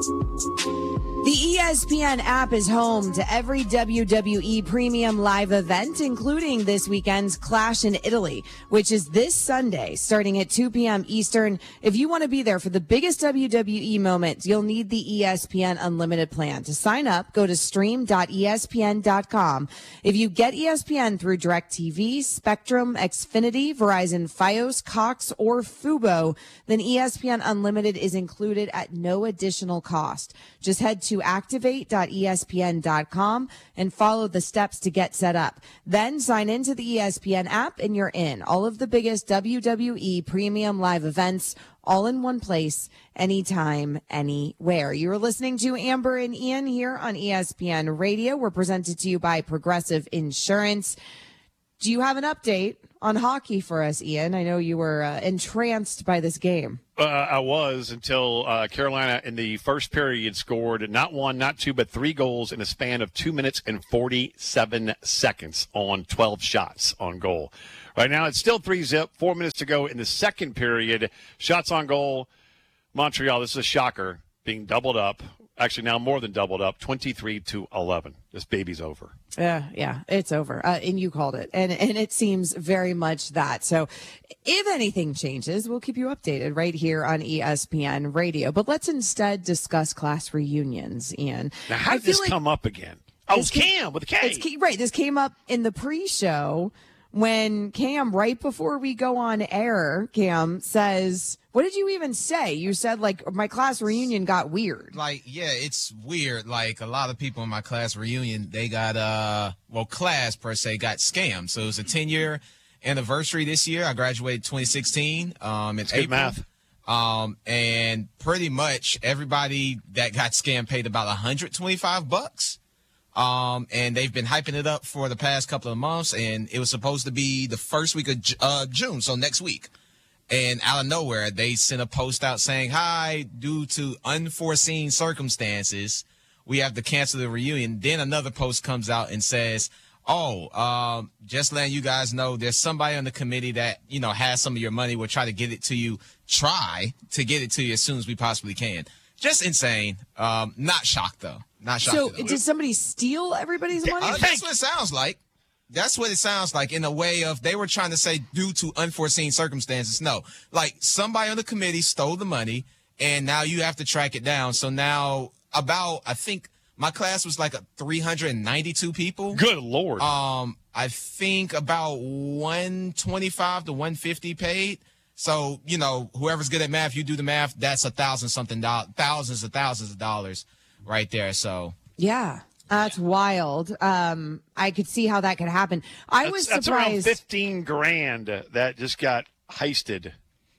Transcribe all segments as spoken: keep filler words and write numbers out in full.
The E S P N app is home to every W W E premium live event, including this weekend's Clash in Italy, which is this Sunday, starting at two p.m. Eastern. If you want to be there for the biggest W W E moment, you'll need the E S P N Unlimited plan. To sign up, go to stream dot E S P N dot com. If you get E S P N through DirecTV, Spectrum, Xfinity, Verizon Fios, Cox, or Fubo, then E S P N Unlimited is included at no additional cost. Just head to activate dot E S P N dot com and follow the steps to get set up. Then sign into the E S P N app and you're in. All of the biggest W W E premium live events all in one place, anytime, anywhere. You're listening to Amber and Ian here on E S P N Radio. We're presented to you by Progressive Insurance. Do you have an update on hockey for us, Ian? I know you were uh, entranced by this game. Uh, I was until uh, Carolina in the first period scored not one, not two, but three goals in a span of two minutes and forty-seven seconds on twelve shots on goal. Right now it's still three zip, four minutes to go in the second period. Shots on goal, Montreal, this is a shocker, being doubled up. Actually, now more than doubled up, twenty-three to eleven. This baby's over. Yeah, yeah, it's over. Uh, and you called it. And and it seems very much that. So if anything changes, we'll keep you updated right here on E S P N Radio. But let's instead discuss class reunions, Ian. Now, how did this like come up again? Oh, it's Cam with a K. It's, right, this came up in the pre-show when Cam, right before we go on air, Cam says, what did you even say? You said, like, my class reunion got weird. Like, yeah, it's weird. Like, a lot of people in my class reunion, they got, uh, well, class per se got scammed. So it was a ten-year anniversary this year. I graduated twenty sixteen. Um, in April. Math. Um, and pretty much everybody that got scammed paid about one hundred twenty-five bucks. Um, and they've been hyping it up for the past couple of months, and it was supposed to be the first week of uh, June, so next week. And out of nowhere, they sent a post out saying, hi, due to unforeseen circumstances, we have to cancel the reunion. Then another post comes out and says, oh, um, just letting you guys know there's somebody on the committee that, you know, has some of your money. We'll try to get it to you, try to get it to you as soon as we possibly can. Just insane. Um, not shocked, though. Not shocked. So did somebody steal everybody's money? Uh, that's what it sounds like. That's what it sounds like, in a way of they were trying to say due to unforeseen circumstances. No, like somebody on the committee stole the money and now you have to track it down. So now about, I think my class was like a three hundred ninety-two people. Good Lord. Um, I think about one twenty-five to one fifty paid. So, you know, whoever's good at math, you do the math. That's a thousand something dollars, thousands of thousands of dollars right there. So, yeah. That's wild. Um, I could see how that could happen. I that's, was surprised. surprised. That's around fifteen grand that just got heisted.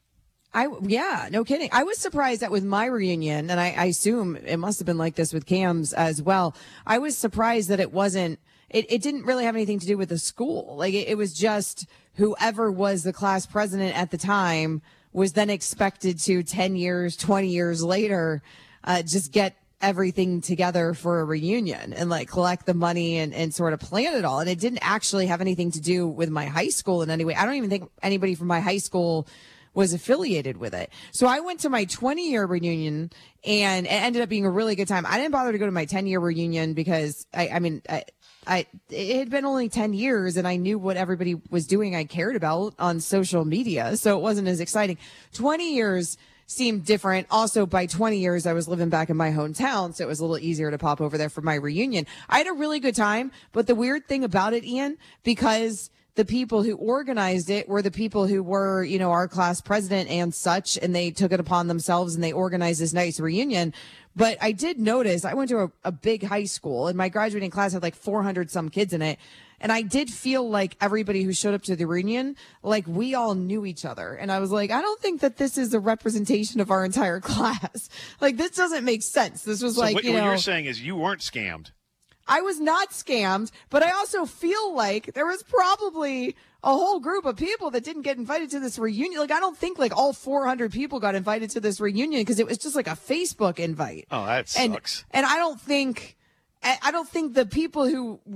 I yeah, no kidding. I was surprised that with my reunion, and I, I assume it must have been like this with Cam's as well. I was surprised that it wasn't. It, it didn't really have anything to do with the school. Like it, it was just whoever was the class president at the time was then expected to ten years, twenty years later, uh, just get everything together for a reunion and like collect the money and, and sort of plan it all. And it didn't actually have anything to do with my high school in any way. I don't even think anybody from my high school was affiliated with it. So I went to my twenty year reunion and it ended up being a really good time. I didn't bother to go to my ten year reunion because I, I mean, I, I, it had been only ten years and I knew what everybody was doing I cared about on social media. So it wasn't as exciting. twenty years seemed different. Also, by twenty years, I was living back in my hometown, so it was a little easier to pop over there for my reunion. I had a really good time, but the weird thing about it, Ian, because the people who organized it were the people who were, you know, our class president and such, and they took it upon themselves and they organized this nice reunion. But I did notice, I went to a, a big high school, and my graduating class had like four hundred some kids in it. And I did feel like everybody who showed up to the reunion, like we all knew each other. And I was like, I don't think that this is a representation of our entire class. Like, this doesn't make sense. This was so like, what, you what know. you're saying is you weren't scammed. I was not scammed, but I also feel like there was probably a whole group of people that didn't get invited to this reunion. Like, I don't think like all four hundred people got invited to this reunion because it was just like a Facebook invite. Oh, that and, sucks. And I don't think, I don't think the people who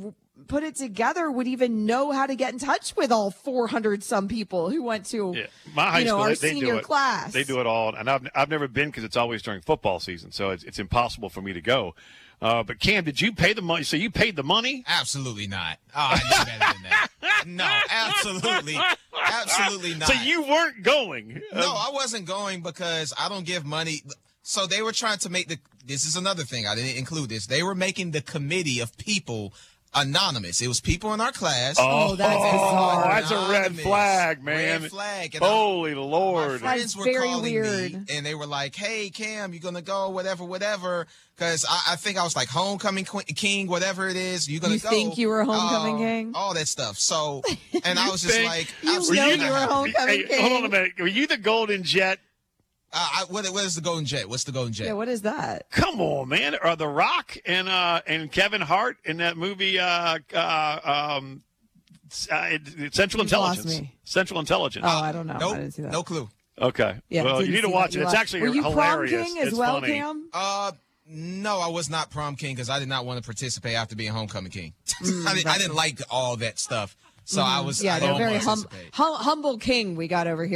put it together would even know how to get in touch with all four hundred some people who went to, Yeah. My high you know, school, our they, they senior do it. class. They do it all, and I've I've never been because it's always during football season, so it's it's impossible for me to go. Uh, but Cam, did you pay the money? So you paid the money? Absolutely not. Oh, I knew better than that. No, absolutely, absolutely not. So you weren't going? No, I wasn't going because I don't give money. So they were trying to make the. This is another thing I didn't include. This they were making the committee of people anonymous. It was people in our class. Oh, that's bizarre. That's a red Anonymous. flag, man. Red flag. And I- Holy My Lord! friends That's were very calling weird. me, and they were like, "Hey, Cam, you gonna go? Whatever, whatever." Because I, I think I was like homecoming queen, king, whatever it is. You gonna You go? think you were homecoming Uh, king? All that stuff. So, and I was just think- like, You absolutely know you you not. were homecoming Hey, hold on a king. minute. Were you the Golden Jet? Uh, I, what, what is the Golden Jet? What's the Golden Jet? Yeah, what is that? Come on, man! Are The Rock and uh and Kevin Hart in that movie? Uh, uh um, uh, Central You've lost Intelligence. me. Central Intelligence. Oh, I don't know. Nope, I didn't see that. no clue. Okay. Yeah, well, you didn't need to see watch that. it. You It's lost- actually Were you hilarious. prom king as it's well, funny. Cam? Uh, no, I was not prom king because I did not want to participate after being homecoming king. Mm, I, didn't, I didn't like all that stuff, so I was. Yeah, I they're didn't very want to hum- participate. hum- humble king we got over here.